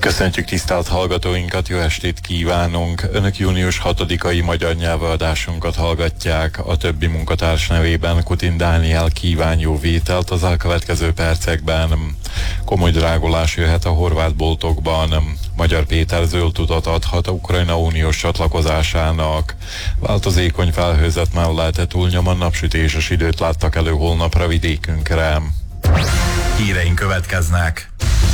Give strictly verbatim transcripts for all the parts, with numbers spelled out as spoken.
Köszöntjük tisztelt hallgatóinkat, jó estét kívánunk! Önök június hatodikai magyar nyelvadásunkat hallgatják. A többi munkatárs nevében Kutin Dániel kíván jó vételt az elkövetkező percekben. Komoly drágulás jöhet a horvát boltokban. Magyar Péter zöld utat adhat a Ukrajna uniós csatlakozásának. Változékony felhőzet mellett túlnyomon napsütéses időt láttak elő holnapra vidékünkre. Híreink következnek.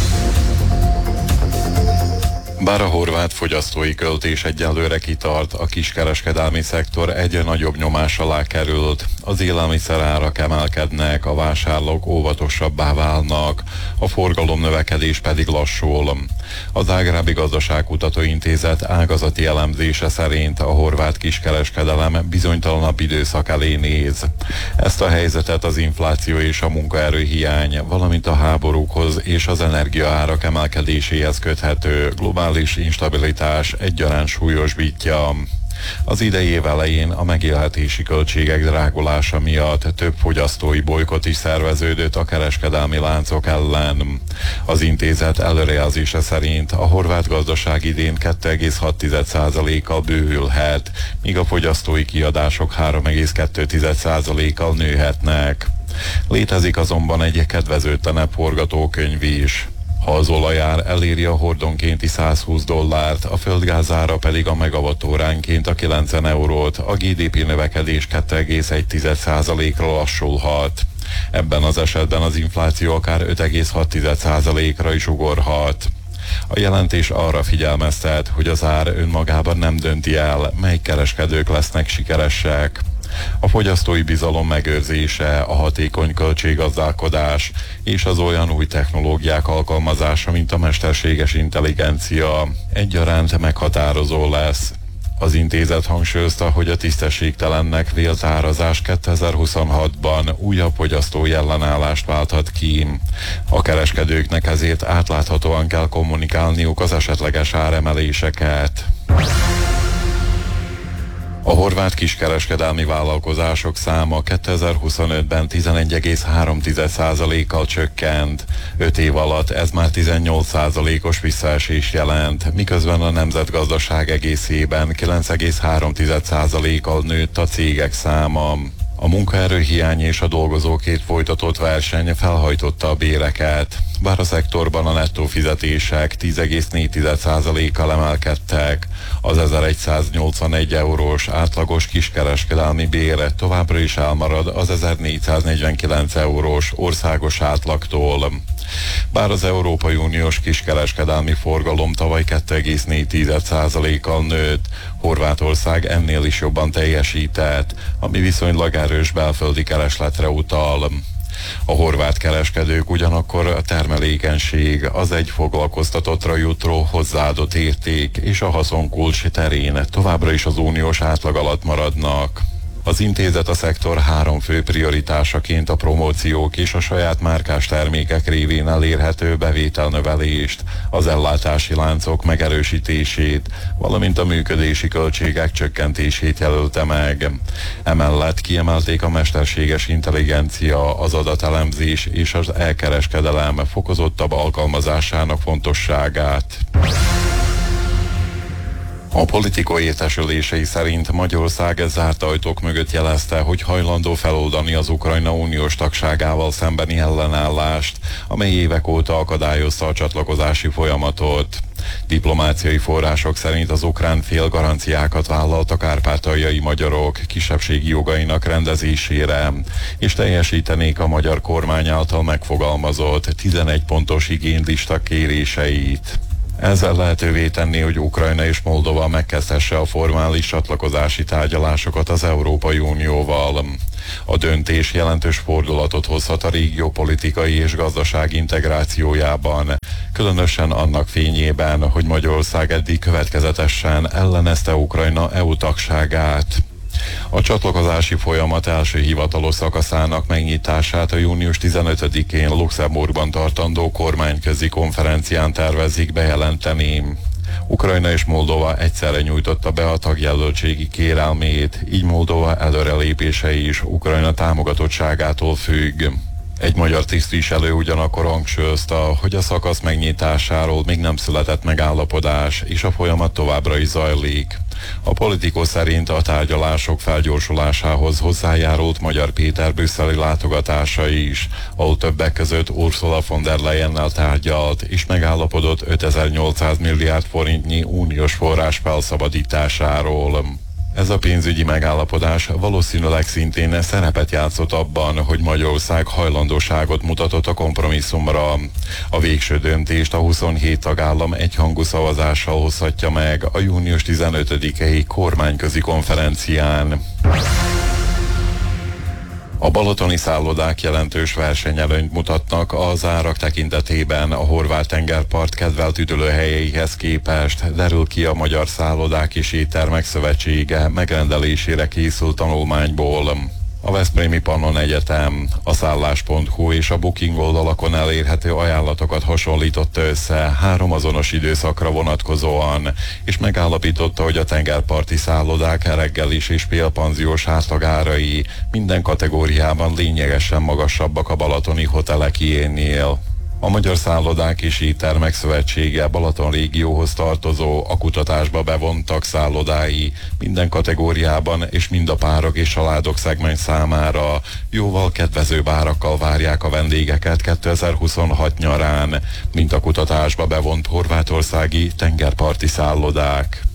Bár a horvát fogyasztói költés egyelőre kitart, a kiskereskedelmi szektor egyre nagyobb nyomás alá került. Az élelmiszerárak emelkednek, a vásárlók óvatosabbá válnak, a forgalom növekedés pedig lassul. Az Zágrábi Gazdaságkutató Intézet ágazati elemzése szerint a horvát kiskereskedelem bizonytalanabb időszak elé néz. Ezt a helyzetet az infláció és a munkaerőhiány, valamint a háborúkhoz és az energiaárak emelkedéséhez köthető globális instabilitás egyaránt súlyosbítja. Az idei év elején a megélhetési költségek drágulása miatt több fogyasztói bolykott is szerveződött a kereskedelmi láncok ellen. Az intézet előrejelzése szerint a horvát gazdaság idén kettő egész hat százalékkal bővülhet, míg a fogyasztói kiadások három egész kettő százalékkal nőhetnek. Létezik azonban egy kedvezőtlenebb forgatókönyv is. Ha az olajár eléri a hordonkénti száz húsz dollárt, a földgázára pedig a megawattóránként a kilencven eurót, a gé dé pé növekedés kettő egész egy százalékra lassulhat. Ebben az esetben az infláció akár öt egész hat százalékra is ugorhat. A jelentés arra figyelmeztet, hogy az ár önmagában nem dönti el, mely kereskedők lesznek sikeresek. A fogyasztói bizalom megőrzése, a hatékony költséggazdálkodás és az olyan új technológiák alkalmazása, mint a mesterséges intelligencia egyaránt meghatározó lesz. Az intézet hangsúlyozta, hogy a tisztességtelennek vélt árazás kétezer-huszonhatban újabb fogyasztói ellenállást válthat ki. A kereskedőknek ezért átláthatóan kell kommunikálniuk az esetleges áremeléseket. A horvát kiskereskedelmi vállalkozások száma kétezer-huszonötben tizenegy egész három százalékkal csökkent. öt év alatt ez már tizennyolc százalékos visszaesés jelent, miközben a nemzetgazdaság egészében kilenc egész három százalékkal nőtt a cégek száma. A munkaerőhiány és a dolgozókért folytatott verseny felhajtotta a béreket, bár a szektorban a nettó fizetések tíz egész négy százalékkal emelkedtek. Az ezerszáznyolcvanegy eurós átlagos kiskereskedelmi bér továbbra is elmarad az ezernégyszáznegyvenkilenc eurós országos átlagtól. Bár az Európai Uniós kiskereskedelmi forgalom tavaly kettő egész négy százalékkal nőtt, Horvátország ennél is jobban teljesített, ami viszonylag erős belföldi keresletre utal. A horvát kereskedők ugyanakkor a termelékenység, az egy foglalkoztatottra jutó hozzáadott érték és a haszonkulcs terén továbbra is az uniós átlag alatt maradnak. Az intézet a szektor három fő prioritásaként a promóciók és a saját márkás termékek révén elérhető bevételnövelést, az ellátási láncok megerősítését, valamint a működési költségek csökkentését jelölte meg. Emellett kiemelték a mesterséges intelligencia, az adatelemzés és az elkereskedelem fokozottabb alkalmazásának fontosságát. A Politico értesülései szerint Magyarország zárt ajtók mögött jelezte, hogy hajlandó feloldani az Ukrajna uniós tagságával szembeni ellenállást, amely évek óta akadályozta a csatlakozási folyamatot. Diplomáciai források szerint az ukrán fél garanciákat vállalt a kárpátaljai magyarok kisebbségi jogainak rendezésére, és teljesítenék a magyar kormány által megfogalmazott tizenegy pontos igénylista kéréseit. Ezzel lehetővé tenni, hogy Ukrajna és Moldova megkezdhesse a formális csatlakozási tárgyalásokat az Európai Unióval. A döntés jelentős fordulatot hozhat a régió politikai és gazdasági integrációjában, különösen annak fényében, hogy Magyarország eddig következetesen ellenezte Ukrajna é u tagságát. A csatlakozási folyamat első hivatalos szakaszának megnyitását a június tizenötödikén Luxemburgban tartandó kormányközi konferencián tervezik bejelenteni. Ukrajna és Moldova egyszerre nyújtotta be a tagjelöltségi kérelmét, így Moldova előrelépése is Ukrajna támogatottságától függ. Egy magyar tisztviselő ugyanakkor hangsúlyozta, hogy a szakasz megnyitásáról még nem született megállapodás, és a folyamat továbbra is zajlik. A Politico szerint a tárgyalások felgyorsulásához hozzájárult Magyar Péter brüsszeli látogatása is, ahol többek között Ursula von der Leyennel tárgyalt, és megállapodott ötezer-nyolcszáz milliárd forintnyi uniós forrás felszabadításáról. Ez a pénzügyi megállapodás valószínűleg szintén szerepet játszott abban, hogy Magyarország hajlandóságot mutatott a kompromisszumra. A végső döntést a huszonhét tagállam egyhangú szavazással hozhatja meg a június tizenötödikei kormányközi konferencián. A balatoni szállodák jelentős versenyelőnyt mutatnak az árak tekintetében a horvát tengerpart kedvelt üdülőhelyeihez képest, derül ki a Magyar Szállodák és Éttermek Szövetsége megrendelésére készült tanulmányból. A Veszprémi Pannon Egyetem, a szállás pont hu és a Booking oldalakon elérhető ajánlatokat hasonlította össze három azonos időszakra vonatkozóan, és megállapította, hogy a tengerparti szállodák reggelis és félpanziós átlagárai minden kategóriában lényegesen magasabbak a balatoni hotelekiénél. A Magyar Szállodák és Éttermek Szövetsége Balaton régióhoz tartozó, a kutatásba bevontak szállodái minden kategóriában és mind a párok és családok szegmens számára jóval kedvezőbb árakkal várják a vendégeket kétezer-huszonhat nyarán, mint a kutatásba bevont horvátországi tengerparti szállodák.